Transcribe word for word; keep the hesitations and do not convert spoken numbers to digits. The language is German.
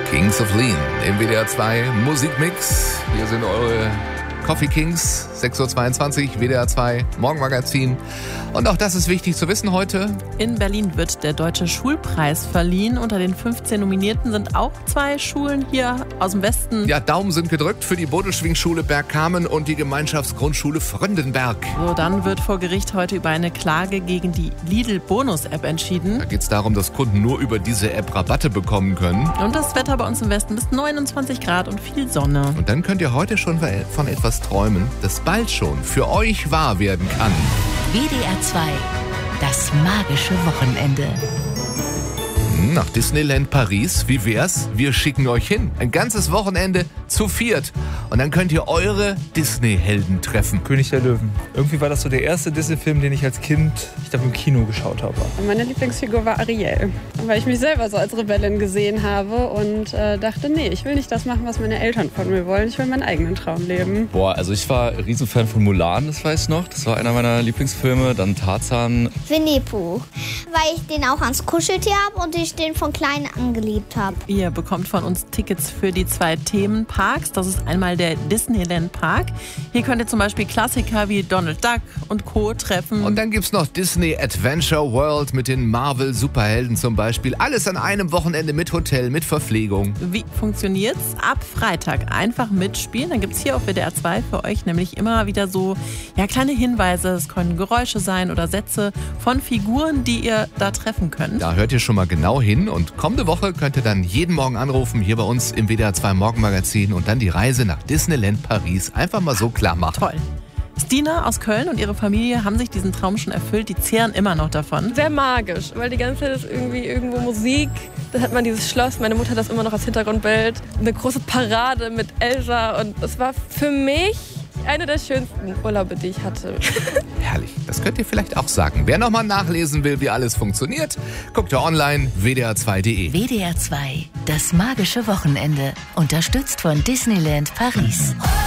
Kings of Lean im W D R zwei Musikmix. Hier sind eure Coffee Kings, sechs Uhr zweiundzwanzig, W D R zwei Morgenmagazin. Und auch das ist wichtig zu wissen heute. In Berlin wird der Deutsche Schulpreis verliehen. Unter den fünfzehn Nominierten sind auch zwei Schulen hier aus dem Westen. Ja, Daumen sind gedrückt für die Bodelschwingschule Bergkamen und die Gemeinschaftsgrundschule Fröndenberg. So, dann wird vor Gericht heute über eine Klage gegen die Lidl-Bonus-App entschieden. Da geht es darum, dass Kunden nur über diese App Rabatte bekommen können. Und das Wetter bei uns im Westen bis neunundzwanzig Grad und viel Sonne. Und dann könnt ihr heute schon von etwas träumen, das bald schon für euch wahr werden kann. W D R zwei, das magische Wochenende. Nach Disneyland Paris, wie wär's? Wir schicken euch hin. Ein ganzes Wochenende zu viert. Und dann könnt ihr eure Disney-Helden treffen. König der Löwen. Irgendwie war das so der erste Disney-Film, den ich als Kind, ich glaube, im Kino geschaut habe. Meine Lieblingsfigur war Ariel, weil ich mich selber so als Rebellin gesehen habe und äh, dachte, nee, ich will nicht das machen, was meine Eltern von mir wollen. Ich will meinen eigenen Traum leben. Boah, also ich war ein Riesenfan von Mulan, das weiß ich noch. Das war einer meiner Lieblingsfilme. Dann Tarzan. Winnie Pooh, weil ich den auch ans Kuscheltier habe und ich den von klein an geliebt habe. Ihr bekommt von uns Tickets für die zwei Themenparks. Das ist einmal der Disneyland Park. Hier könnt ihr zum Beispiel Klassiker wie Donald Duck und Co. treffen. Und dann gibt's noch Disney Adventure World mit den Marvel-Superhelden zum Beispiel. Alles an einem Wochenende mit Hotel, mit Verpflegung. Wie funktioniert's? Ab Freitag einfach mitspielen. Dann gibt's hier auf W D R zwei für euch nämlich immer wieder so ja, kleine Hinweise. Es können Geräusche sein oder Sätze von Figuren, die ihr da treffen könnt. Da hört ihr schon mal genau hin. Und kommende Woche könnt ihr dann jeden Morgen anrufen, hier bei uns im W D R zwei Morgenmagazin und dann die Reise nach Disneyland Paris einfach mal so klar machen. Toll. Stina aus Köln und ihre Familie haben sich diesen Traum schon erfüllt. Die zehren immer noch davon. Sehr magisch, weil die ganze Zeit ist irgendwie irgendwo Musik. Dann hat man dieses Schloss, meine Mutter hat das immer noch als Hintergrundbild. Eine große Parade mit Elsa und es war für mich eine der schönsten Urlaube, die ich hatte. Herrlich, das könnt ihr vielleicht auch sagen. Wer nochmal nachlesen will, wie alles funktioniert, guckt ihr online w d r zwei punkt d e. W D R zwei, das magische Wochenende. Unterstützt von Disneyland Paris.